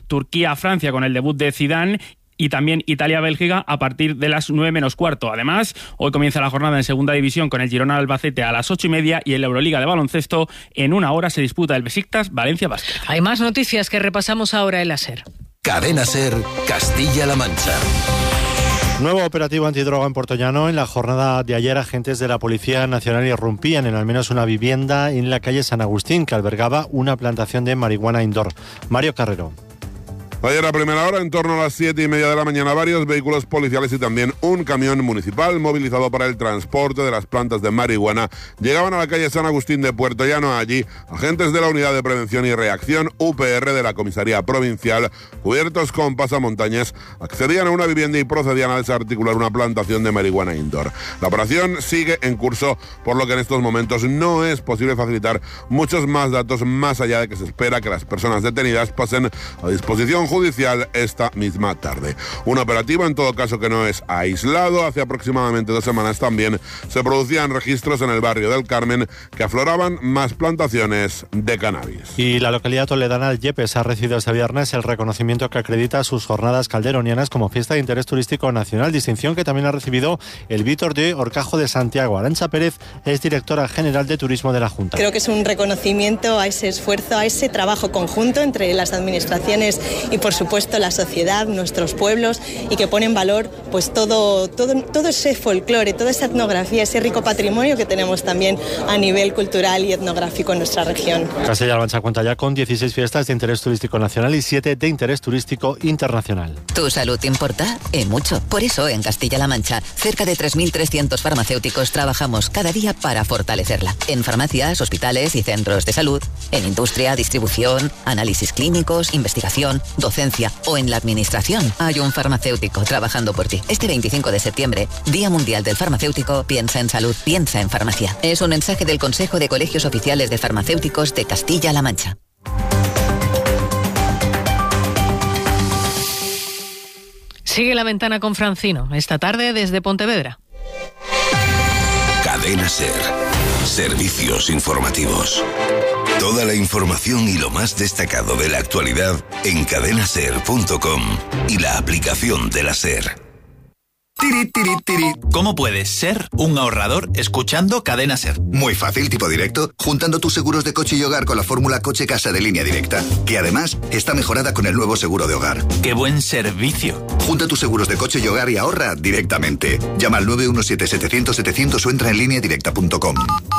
Turquía-Francia con el debut de Zidane, y también Italia-Bélgica a partir de las 9 menos cuarto. Además, hoy comienza la jornada en segunda división con el Girona-Albacete a las 8:30 y en la Euroliga de baloncesto en 1 hora se disputa el Besiktas Valencia Basket. Hay más noticias que repasamos ahora en la SER. Cadena SER, Castilla-La Mancha. Nuevo operativo antidroga en Puertollano. En la jornada de ayer, agentes de la Policía Nacional irrumpían en al menos una vivienda en la calle San Agustín que albergaba una plantación de marihuana indoor. Mario Carrero. Ayer a primera hora, en torno a las 7:30 de la mañana, varios vehículos policiales y también un camión municipal movilizado para el transporte de las plantas de marihuana llegaban a la calle San Agustín de Puertollano. Allí, agentes de la Unidad de Prevención y Reacción UPR de la Comisaría Provincial, cubiertos con pasamontañas, accedían a una vivienda y procedían a desarticular una plantación de marihuana indoor. La operación sigue en curso, por lo que en estos momentos no es posible facilitar muchos más datos, más allá de que se espera que las personas detenidas pasen a disposición judicial esta misma tarde. Un operativo, en todo caso, que no es aislado. Hace aproximadamente 2 semanas también se producían registros en el barrio del Carmen que afloraban más plantaciones de cannabis. Y la localidad toledana del Yepes ha recibido este viernes el reconocimiento que acredita sus jornadas calderonianas como fiesta de interés turístico nacional, distinción que también ha recibido el Vítor de Horcajo de Santiago. Arantxa Pérez es directora general de Turismo de la Junta. Creo que es un reconocimiento a ese esfuerzo, a ese trabajo conjunto entre las administraciones y, por supuesto, la sociedad, nuestros pueblos, y que pone en valor pues todo ese folclore, toda esa etnografía, ese rico patrimonio que tenemos también a nivel cultural y etnográfico en nuestra región. Castilla-La Mancha cuenta ya con 16 fiestas de interés turístico nacional y 7 de interés turístico internacional. ¿Tu salud te importa? Mucho. Por eso, en Castilla-La Mancha, cerca de 3.300 farmacéuticos trabajamos cada día para fortalecerla. En farmacias, hospitales y centros de salud, en industria, distribución, análisis clínicos, investigación, docencia o en la administración, hay un farmacéutico trabajando por ti. Este 25 de septiembre, Día Mundial del Farmacéutico, piensa en salud, piensa en farmacia. Es un mensaje del Consejo de Colegios Oficiales de Farmacéuticos de Castilla-La Mancha. Sigue La Ventana con Francino, esta tarde desde Pontevedra. Cadena SER. Servicios informativos. Toda la información y lo más destacado de la actualidad en cadenaser.com y la aplicación de la SER. ¿Cómo puedes ser un ahorrador escuchando Cadena SER? Muy fácil, tipo directo, juntando tus seguros de coche y hogar con la fórmula coche-casa de Línea Directa, que además está mejorada con el nuevo seguro de hogar. ¡Qué buen servicio! Junta tus seguros de coche y hogar y ahorra directamente. Llama al 917-700-700 o entra en lineadirecta.com.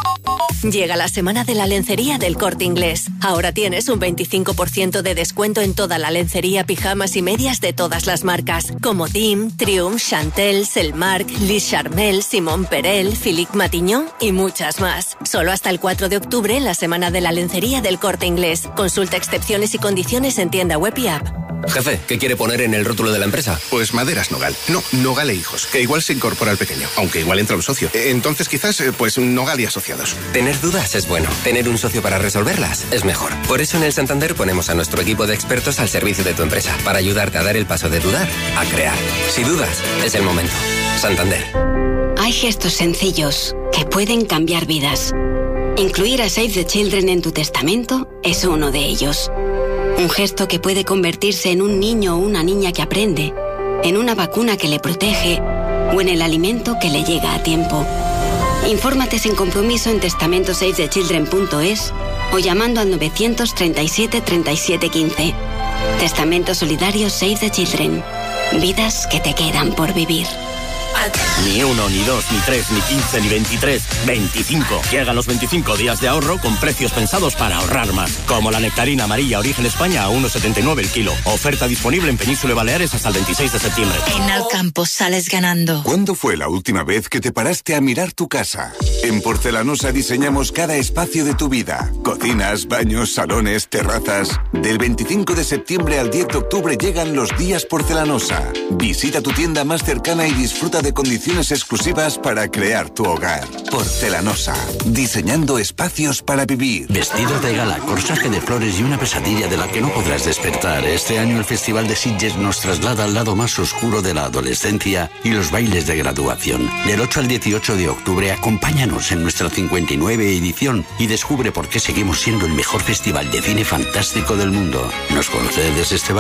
Llega la semana de la lencería del Corte Inglés. Ahora tienes un 25% de descuento en toda la lencería, pijamas y medias de todas las marcas, como Dim, Triumph, Chantel, Selmark, Lis Charmel, Simon Perel, Philippe Matignon y muchas más. Solo hasta el 4 de octubre en la semana de la lencería del Corte Inglés. Consulta excepciones y condiciones en tienda web y app. Jefe, ¿qué quiere poner en el rótulo de la empresa? Pues Maderas Nogal. No, Nogal e Hijos, que igual se incorpora al pequeño, aunque igual entra un socio. Entonces quizás, pues Nogal y Asociados. Tener dudas es bueno. Tener un socio para resolverlas es mejor. Por eso en el Santander ponemos a nuestro equipo de expertos al servicio de tu empresa, para ayudarte a dar el paso de dudar a crear. Si dudas, es el momento. Santander. Hay gestos sencillos que pueden cambiar vidas. Incluir a Save the Children en tu testamento es uno de ellos. Un gesto que puede convertirse en un niño o una niña que aprende, en una vacuna que le protege o en el alimento que le llega a tiempo. Infórmate sin compromiso en testamentosavethechildren.es o llamando al 937 37 15. Testamento solidario Save the Children. Vidas que te quedan por vivir. Ni 1, ni 2, ni 3, ni 15, ni 23, 25. Llegan los 25 días de ahorro con precios pensados para ahorrar más. Como la nectarina amarilla Origen España a 1,79 el kilo. Oferta disponible en Península y Baleares hasta el 26 de septiembre. En Alcampo sales ganando. ¿Cuándo fue la última vez que te paraste a mirar tu casa? En Porcelanosa diseñamos cada espacio de tu vida. Cocinas, baños, salones, terrazas. Del 25 de septiembre al 10 de octubre llegan los días Porcelanosa. Visita tu tienda más cercana y disfruta de condiciones exclusivas para crear tu hogar. Porcelanosa, diseñando espacios para vivir. Vestidos de gala, corsaje de flores y una pesadilla de la que no podrás despertar. Este año el Festival de Sitges nos traslada al lado más oscuro de la adolescencia y los bailes de graduación. Del 8 al 18 de octubre, acompáñanos en nuestra 59 edición y descubre por qué seguimos siendo el mejor festival de cine fantástico del mundo. ¿Nos concedes este baile?